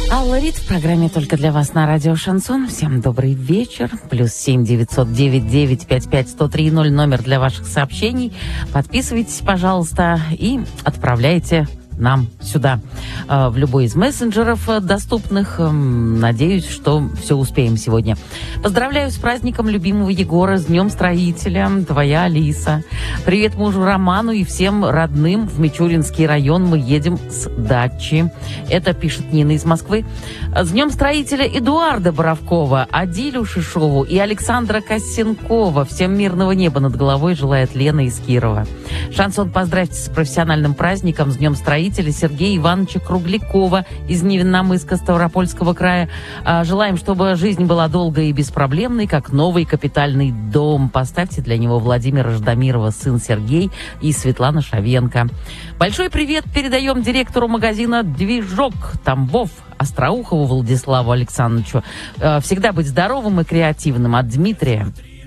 Алла Рид в программе «Только для вас» на радио «Шансон». Всем добрый вечер. +7 909 955 103 0 номер для ваших сообщений. Подписывайтесь, пожалуйста, и отправляйте нам сюда, в любой из мессенджеров доступных. Надеюсь, что все успеем сегодня. Поздравляю с праздником любимого Егора, с Днем Строителя, твоя Алиса. Привет мужу Роману и всем родным в Мичуринский район. Мы едем с дачи. Это пишет Нина из Москвы. С Днем Строителя Эдуарда Боровкова, Адилю Шишову и Александра Косенкова. Всем мирного неба над головой желает Лена из Кирова. Шансон, поздравьте с профессиональным праздником, с Днем Строителя Сергея Ивановича Круглякова из Невинномысска Ставропольского края. Желаем, чтобы жизнь была долгой и беспроблемной, как новый капитальный дом. Поставьте для него Владимира Ждамирова, сын Сергей, и Светлана Шавенко. Большой привет передаем директору магазина «Движок» Тамбов Остроухову Владиславу Александровичу. Всегда быть здоровым и креативным. От Дмитрия.